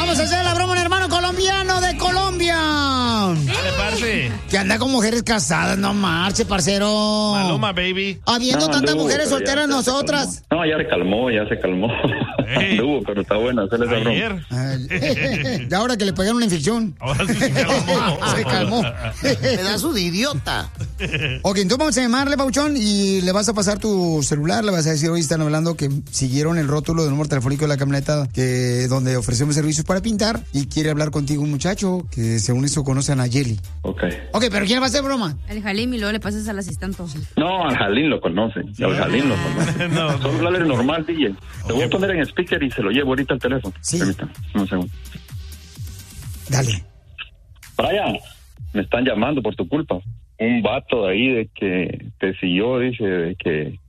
vamos a hacer la broma, un hermano colombiano de Colombia. Dale, parce. Que anda con mujeres casadas, no marche, parcero. Maluma, baby. Habiendo tantas mujeres pero solteras nosotras. No, ya se calmó. Anduvo, pero está buena hacerle esa broma. Y ahora que le pegaron una infección. Ahora sí se calmó. Se calmó. Pedazo de idiota. Ok, entonces vamos a llamarle, Pauchón, y le vas a pasar tu celular, le vas a decir, hoy están hablando que siguieron el rótulo del número telefónico de la camioneta donde ofrecemos servicios para pintar y quiere hablar contigo un muchacho que según eso conoce a Nayeli. Ok, pero ¿quién va a hacer broma? El Jalim y luego le pasas al asistente. No, al Jalín lo conoce. Al Jalín lo conoce. No. Solo hablarle normal, DJ. Te voy a poner en speaker y se lo llevo ahorita al teléfono. Sí. Permítame, un segundo. Dale. Brian, me están llamando por tu culpa. Un vato de ahí de que te siguió, dice, de que